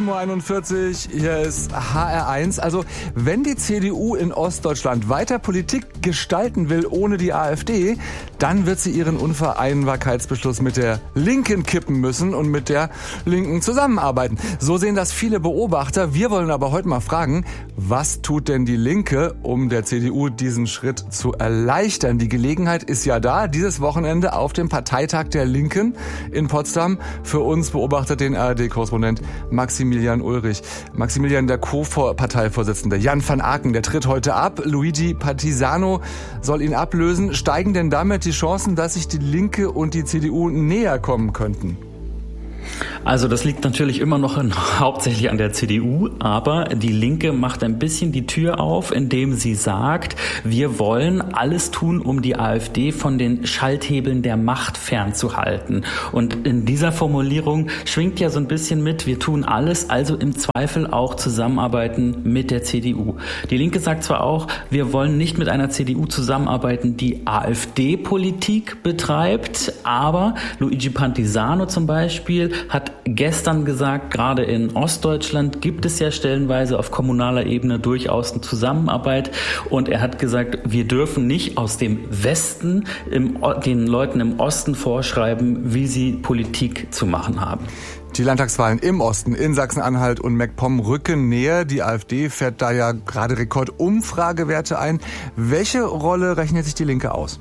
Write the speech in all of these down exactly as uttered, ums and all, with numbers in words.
sieben Uhr einundvierzig, hier ist H R eins. Also, wenn die C D U in Ostdeutschland weiter Politik gestalten will ohne die AfD, dann wird sie ihren Unvereinbarkeitsbeschluss mit der Linken kippen müssen und mit der Linken zusammenarbeiten. So sehen das viele Beobachter. Wir wollen aber heute mal fragen, was tut denn die Linke, um der C D U diesen Schritt zu erleichtern? Die Gelegenheit ist ja da, dieses Wochenende auf dem Parteitag der Linken in Potsdam. Für uns beobachtet den A R D-Korrespondent Maximilian Ulrich. Maximilian, der Co-Parteivorsitzende Jan van Aken, der tritt heute ab. Luigi Partisano soll ihn ablösen. Steigen denn damit die Chancen, dass sich die Linke und die C D U näher kommen könnten? Also das liegt natürlich immer noch in, hauptsächlich an der C D U, aber die Linke macht ein bisschen die Tür auf, indem sie sagt, wir wollen alles tun, um die AfD von den Schalthebeln der Macht fernzuhalten. Und in dieser Formulierung schwingt ja so ein bisschen mit, wir tun alles, also im Zweifel auch zusammenarbeiten mit der C D U. Die Linke sagt zwar auch, wir wollen nicht mit einer C D U zusammenarbeiten, die AfD-Politik betreibt, aber Luigi Partisano zum Beispiel hat gestern gesagt, gerade in Ostdeutschland gibt es ja stellenweise auf kommunaler Ebene durchaus eine Zusammenarbeit. Und er hat gesagt, wir dürfen nicht aus dem Westen im, den Leuten im Osten vorschreiben, wie sie Politik zu machen haben. Die Landtagswahlen im Osten, in Sachsen-Anhalt und MacPom rücken näher. Die AfD fährt da ja gerade Rekordumfragewerte ein. Welche Rolle rechnet sich die Linke aus?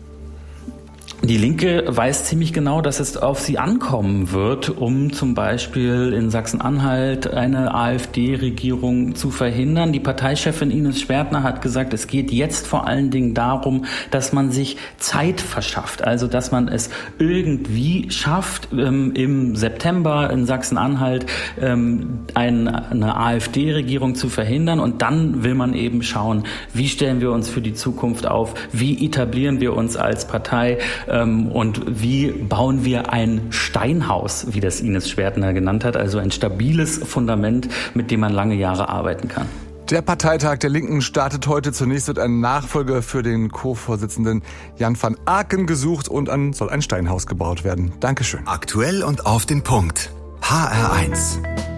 Die Linke weiß ziemlich genau, dass es auf sie ankommen wird, um zum Beispiel in Sachsen-Anhalt eine AfD-Regierung zu verhindern. Die Parteichefin Ines Schwertner hat gesagt, es geht jetzt vor allen Dingen darum, dass man sich Zeit verschafft. Also, dass man es irgendwie schafft, ähm, im September in Sachsen-Anhalt ähm, eine, eine AfD-Regierung zu verhindern. Und dann will man eben schauen, wie stellen wir uns für die Zukunft auf, wie etablieren wir uns als Partei, und wie bauen wir ein Steinhaus, wie das Ines Schwertner genannt hat, also ein stabiles Fundament, mit dem man lange Jahre arbeiten kann. Der Parteitag der Linken startet heute. Zunächst wird ein Nachfolger für den Co-Vorsitzenden Jan van Aken gesucht und dann soll ein Steinhaus gebaut werden. Dankeschön. Aktuell und auf den Punkt. H R eins.